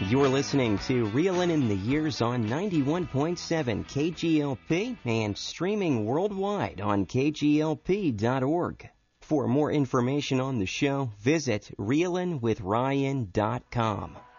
You're listening to Reelin' in the Years on 91.7 KGLP and streaming worldwide on kglp.org. For more information on the show, visit reelinwithryan.com.